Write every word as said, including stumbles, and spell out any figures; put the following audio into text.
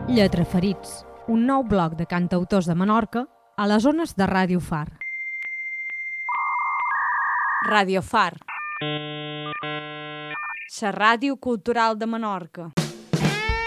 Lletraferits, un nou bloc de cantautors de Menorca a les ones de Ràdio Far. Ràdio Far, la ràdio cultural de Menorca.